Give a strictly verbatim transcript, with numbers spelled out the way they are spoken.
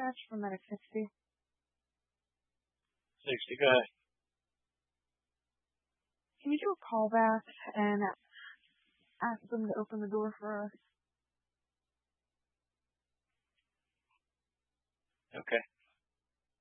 dispatch from Medic sixty. sixty, go ahead. Can you do a call back and ask them to open the door for us? Okay.